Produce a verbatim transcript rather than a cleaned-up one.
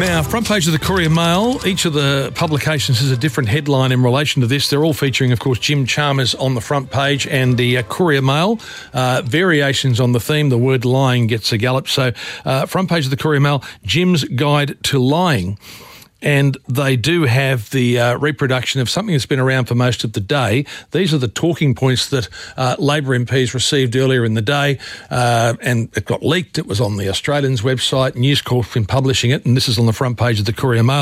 Now, front page of the Courier Mail, each of the publications has a different headline in relation to this. They're all featuring, of course, Jim Chalmers on the front page, and the uh, Courier Mail, uh, variations on the theme, the word lying gets a gallop. So, uh, front page of the Courier Mail, Jim's Guide to Lying. And they do have the uh, reproduction of something that's been around for most of the day. These are the talking points that uh, Labor M Ps received earlier in the day, uh, and it got leaked. It was on the Australians website. News Corp's been publishing it, and this is on the front page of the Courier Mail.